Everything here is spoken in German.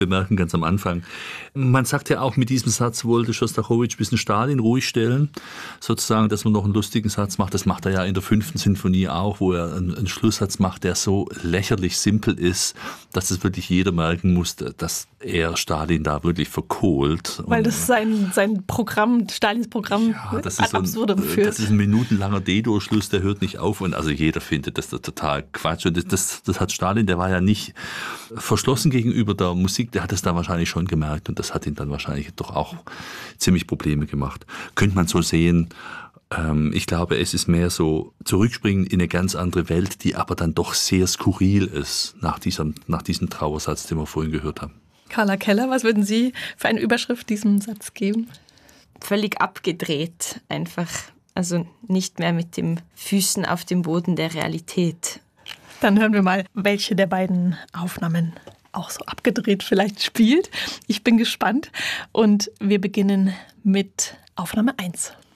bemerken ganz am Anfang. Man sagt ja auch, mit diesem Satz wollte Schostakowitsch ein bisschen Stalin ruhig stellen, sozusagen, dass man noch einen lustigen Satz macht. Das macht er ja in der 5. Sinfonie auch, wo er einen Schlusssatz macht, der so lächerlich simpel ist, dass es wirklich jeder merken musste, dass er Stalin da wirklich verkohlt. Weil das sein Programm, Stalins Programm, ad absurdum führt. Das ist ein minutenlanger D-Durchschluss, der hört nicht auf. Und also jeder findet das total Quatsch. Und das hat Stalin, der war ja nicht verschlossen gegenüber der Musik, der hat es da wahrscheinlich schon gemerkt und das hat ihn dann wahrscheinlich doch auch ziemlich Probleme gemacht. Könnte man so sehen. Ich glaube, es ist mehr so zurückspringen in eine ganz andere Welt, die aber dann doch sehr skurril ist nach diesem Trauersatz, den wir vorhin gehört haben. Carla Keller, was würden Sie für eine Überschrift diesem Satz geben? Völlig abgedreht einfach. Also nicht mehr mit den Füßen auf dem Boden der Realität. Dann hören wir mal, welche der beiden Aufnahmen auch so abgedreht vielleicht spielt. Ich bin gespannt und wir beginnen mit Aufnahme 1.